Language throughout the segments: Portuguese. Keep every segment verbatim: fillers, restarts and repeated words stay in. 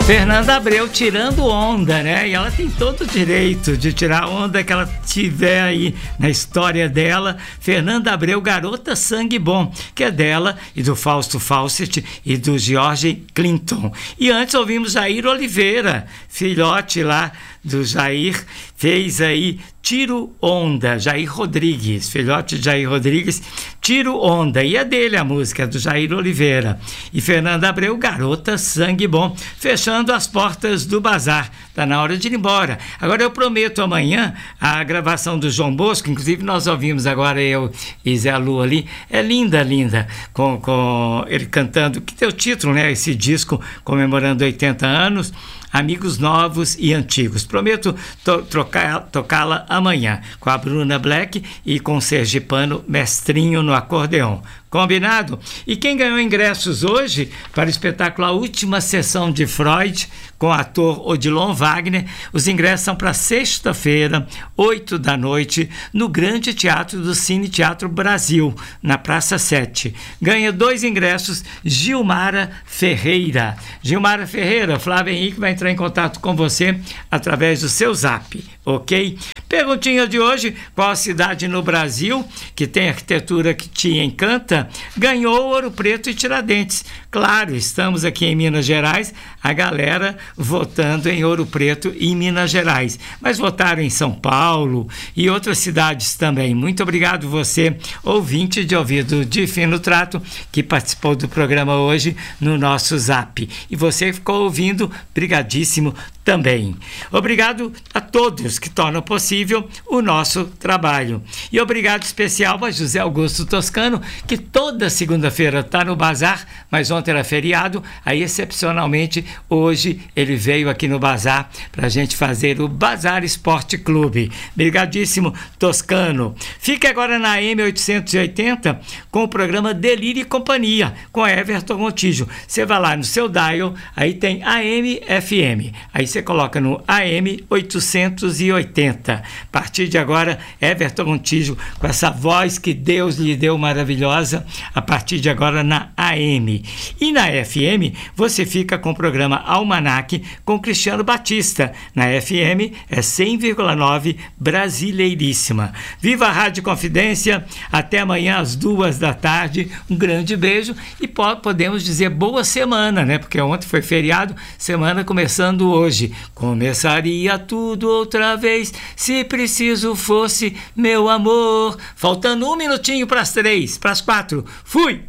Fernanda Abreu tirando onda, né? E ela tem todo o direito de tirar a onda que ela tiver aí na história dela. Fernanda Abreu, Garota Sangue Bom, que é dela e do Fausto Fawcett e do George Clinton. E antes ouvimos Jair Oliveira, filhote lá do Jair, fez aí Tiro Onda, Jair Rodrigues, filhote de Jair Rodrigues, Tiro Onda, e é dele a música, do Jair Oliveira. E Fernanda Abreu, Garota Sangue Bom, fechando as portas do bazar, tá na hora de ir embora. Agora eu prometo amanhã a gravação do João Bosco, inclusive nós ouvimos agora eu e Zé Lu ali, é linda, linda, com, com ele cantando, que tem o título, né, esse disco comemorando oitenta anos, Amigos Novos e Antigos. Prometo to- trocar, tocá-la amanhã com a Bruna Black e com o Sergipano Mestrinho no acordeon. Combinado? E quem ganhou ingressos hoje para o espetáculo A Última Sessão de Freud, com o ator Odilon Wagner, os ingressos são para sexta-feira, oito da noite, no Grande Teatro do Cine Teatro Brasil, na Praça sete. Ganha dois ingressos, Gilmara Ferreira. Gilmara Ferreira, Flávio Henrique vai entrar em contato com você através do seu zap, ok? Perguntinha de hoje: qual a cidade no Brasil que tem arquitetura que te encanta ganhou Ouro Preto e Tiradentes? Claro, estamos aqui em Minas Gerais, a galera votando em Ouro Preto e Minas Gerais, mas votaram em São Paulo e outras cidades também. Muito obrigado você, ouvinte de ouvido de fino trato, que participou do programa hoje no nosso zap. E você que ficou ouvindo, brigadíssimo também. Obrigado a todos que tornam possível o nosso trabalho. E obrigado especial a José Augusto Toscano, que toda segunda-feira está no Bazar, mas ontem era feriado, aí excepcionalmente hoje ele veio aqui no Bazar para a gente fazer o Bazar Esporte Clube. Obrigadíssimo, Toscano. Fique agora na A M oitocentos e oitenta com o programa Delírio e Companhia, com Everton Montijo. Você vai lá no seu dial, aí tem A M F M, aí você coloca no A M oitocentos e oitenta. A partir de agora, Everton Montijo, com essa voz que Deus lhe deu maravilhosa, a partir de agora na A M. E na F M, você fica com o programa Almanac com Cristiano Batista. Na F M é cem vírgula nove Brasileiríssima. Viva a Rádio Confidência, até amanhã às duas da tarde. Um grande beijo e po- podemos dizer boa semana, né? Porque ontem foi feriado, semana começando hoje. Começaria tudo outra vez se preciso fosse, meu amor. Faltando um minutinho para as três, para as quatro. Fui!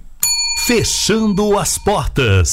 Fechando as portas.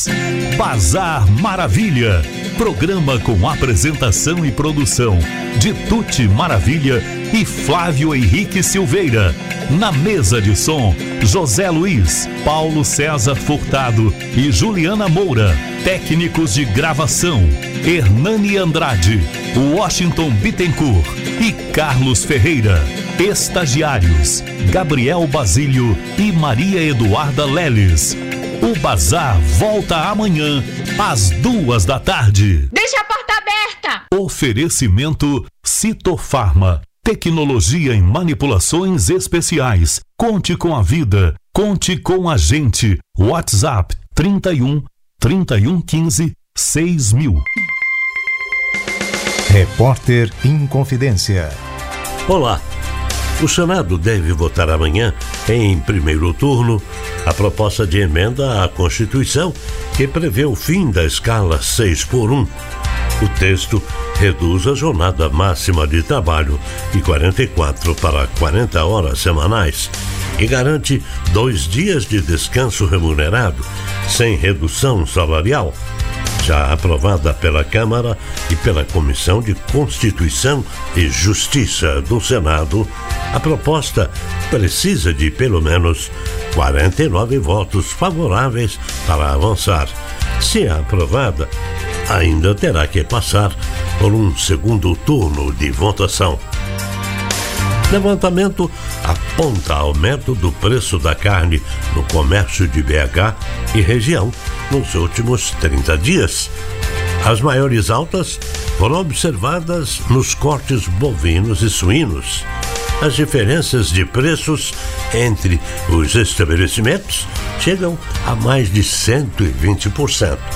Bazar Maravilha. Programa com apresentação e produção de Tuti Maravilha e Flávio Henrique Silveira. Na mesa de som, José Luiz, Paulo César Furtado e Juliana Moura. Técnicos de gravação, Hernani Andrade, Washington Bittencourt e Carlos Ferreira. Estagiários, Gabriel Basílio e Maria Eduarda Leles. O Bazar volta amanhã, às duas da tarde. Deixa a porta aberta! Oferecimento Citofarma. Tecnologia em manipulações especiais. Conte com a vida. Conte com a gente. WhatsApp trinta e um, trinta e um, quinze, seis mil. Repórter em Confidência. Olá. O Senado deve votar amanhã, em primeiro turno, a proposta de emenda à Constituição que prevê o fim da escala seis por um. O texto reduz a jornada máxima de trabalho de quarenta e quatro para quarenta horas semanais e garante dois dias de descanso remunerado, sem redução salarial. Já aprovada pela Câmara e pela Comissão de Constituição e Justiça do Senado, a proposta precisa de pelo menos quarenta e nove votos favoráveis para avançar. Se aprovada, ainda terá que passar por um segundo turno de votação. Levantamento aponta aumento do preço da carne no comércio de B H e região nos últimos trinta dias. As maiores altas foram observadas nos cortes bovinos e suínos. As diferenças de preços entre os estabelecimentos chegam a mais de cento e vinte por cento.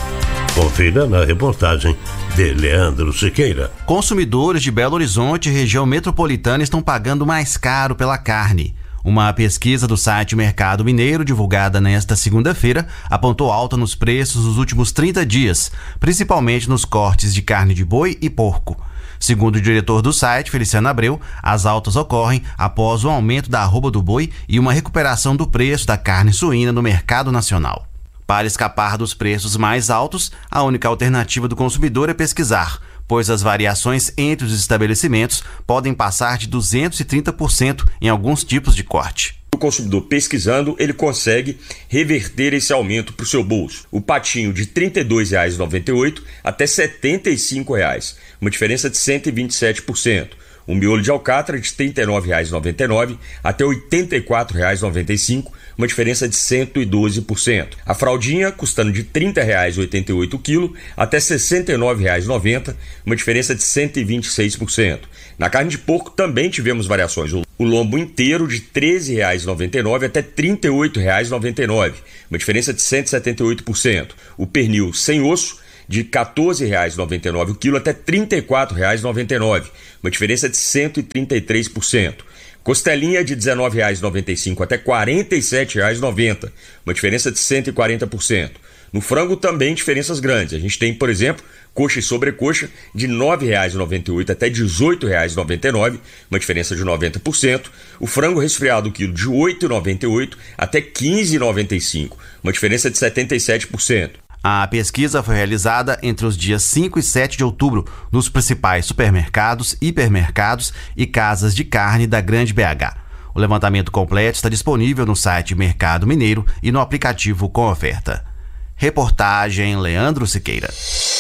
Confira na reportagem de Leandro Siqueira. Consumidores de Belo Horizonte e região metropolitana estão pagando mais caro pela carne. Uma pesquisa do site Mercado Mineiro, divulgada nesta segunda-feira, apontou alta nos preços nos últimos trinta dias, principalmente nos cortes de carne de boi e porco. Segundo o diretor do site, Feliciano Abreu, as altas ocorrem após o aumento da arroba do boi e uma recuperação do preço da carne suína no mercado nacional. Para escapar dos preços mais altos, a única alternativa do consumidor é pesquisar, pois as variações entre os estabelecimentos podem passar de duzentos e trinta por cento em alguns tipos de corte. O consumidor pesquisando, ele consegue reverter esse aumento para o seu bolso. O patinho de trinta e dois reais e noventa e oito centavos até setenta e cinco reais, uma diferença de cento e vinte e sete por cento. O miolo de alcatra de trinta e nove reais e noventa e nove centavos até oitenta e quatro reais e noventa e cinco centavos, uma diferença de cento e doze por cento. A fraldinha custando de trinta reais e oitenta e oito centavos o quilo até sessenta e nove reais e noventa centavos, uma diferença de cento e vinte e seis por cento. Na carne de porco também tivemos variações. O lombo inteiro de treze reais e noventa e nove centavos até trinta e oito reais e noventa e nove centavos, uma diferença de cento e setenta e oito por cento. O pernil sem osso de quatorze reais e noventa e nove centavos o quilo até trinta e quatro reais e noventa e nove centavos, uma diferença de cento e trinta e três por cento. Costelinha de dezenove reais e noventa e cinco centavos até quarenta e sete reais e noventa centavos, uma diferença de cento e quarenta por cento. No frango também diferenças grandes. A gente tem, por exemplo, coxa e sobrecoxa de nove reais e noventa e oito centavos até dezoito reais e noventa e nove centavos, uma diferença de noventa por cento. O frango resfriado o quilo de oito reais e noventa e oito centavos até quinze reais e noventa e cinco centavos, uma diferença de setenta e sete por cento. A pesquisa foi realizada entre os dias cinco e sete de outubro nos principais supermercados, hipermercados e casas de carne da Grande B H. O levantamento completo está disponível no site Mercado Mineiro e no aplicativo Com Oferta. Reportagem Leandro Siqueira.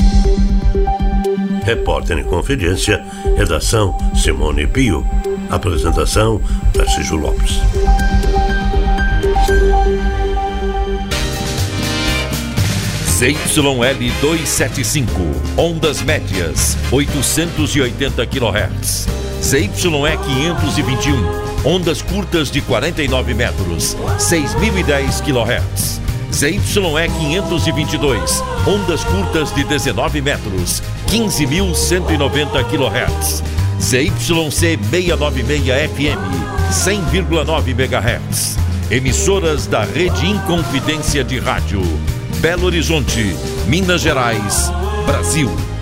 Repórter em Confidência, redação Simone Pio. Apresentação Tarcísio Lopes. Z Y L duzentos e setenta e cinco, ondas médias, oitocentos e oitenta quilohertz. Z Y E quinhentos e vinte e um, ondas curtas de quarenta e nove metros, seis mil e dez quilohertz. Z Y E quinhentos e vinte e dois, ondas curtas de dezenove metros, quinze mil cento e noventa quilohertz. Z Y C seiscentos e noventa e seis F M, cem vírgula nove megahertz. Emissoras da Rede Inconfidência de Rádio. Belo Horizonte, Minas Gerais, Brasil.